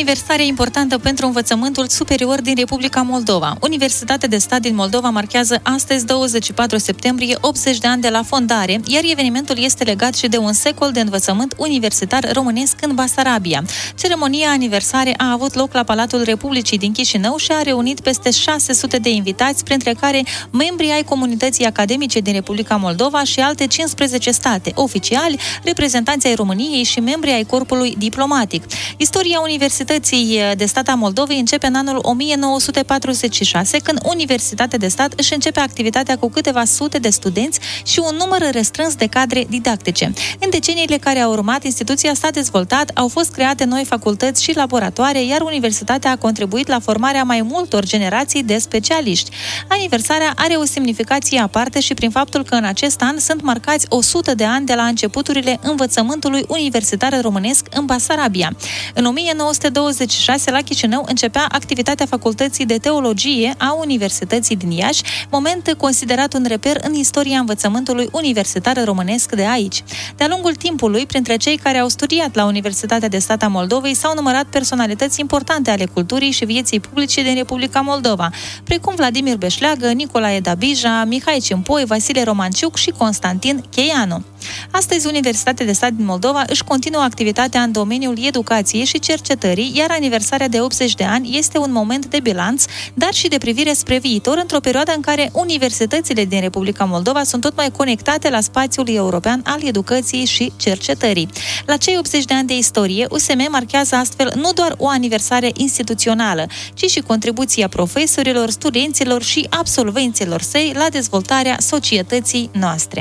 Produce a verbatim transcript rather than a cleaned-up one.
aniversare importantă pentru învățământul superior din Republica Moldova. Universitatea de Stat din Moldova marchează astăzi, douăzeci și patru septembrie, optzeci de ani de la fondare, iar evenimentul este legat și de un secol de învățământ universitar românesc în Basarabia. Ceremonia aniversare a avut loc la Palatul Republicii din Chișinău și a reunit peste șase sute de invitați, printre care membrii ai comunității academice din Republica Moldova și alte cincisprezece state, oficiali, reprezentanți ai României și membrii ai corpului diplomatic. Istoria Universității de Stat a Moldovei începe în anul o mie nouă sute patruzeci și șase, când Universitatea de Stat își începe activitatea cu câteva sute de studenți și un număr restrâns de cadre didactice. În deceniile care au urmat, instituția s-a dezvoltat, au fost create noi facultăți și laboratoare, iar universitatea a contribuit la formarea mai multor generații de specialiști. Aniversarea are o semnificație aparte și prin faptul că în acest an sunt marcați o sută de ani de la începuturile învățământului universitar românesc în Basarabia. În o mie nouă sute douăzeci și șase, la Chișinău, începea activitatea Facultății de Teologie a Universității din Iași, moment considerat un reper în istoria învățământului universitar românesc de aici. De-a lungul timpului, printre cei care au studiat la Universitatea de Stat a Moldovei s-au numărat personalități importante ale culturii și vieții publice din Republica Moldova, precum Vladimir Beșleagă, Nicolae Dabija, Mihai Cimpoi, Vasile Romanciuc și Constantin Cheianu. Astăzi, Universitatea de Stat din Moldova își continuă activitatea în domeniul educației și cercetării, iar aniversarea de optzeci de ani este un moment de bilanț, dar și de privire spre viitor, într-o perioadă în care universitățile din Republica Moldova sunt tot mai conectate la spațiul european al educației și cercetării. La cei optzeci de ani de istorie, U S M marchează astfel nu doar o aniversare instituțională, ci și contribuția profesorilor, studenților și absolvenților săi la dezvoltarea societății noastre.